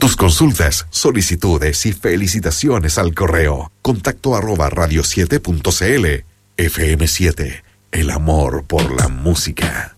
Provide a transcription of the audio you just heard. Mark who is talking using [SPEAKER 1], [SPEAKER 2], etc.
[SPEAKER 1] Tus consultas, solicitudes y felicitaciones al correo contacto@radio7.cl. FM7, el amor por la música.